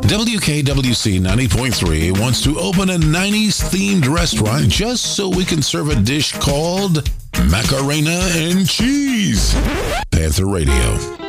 WKWC 90.3 wants to open a 90s themed restaurant just so we can serve a dish called Macarena and Cheese. Panther Radio.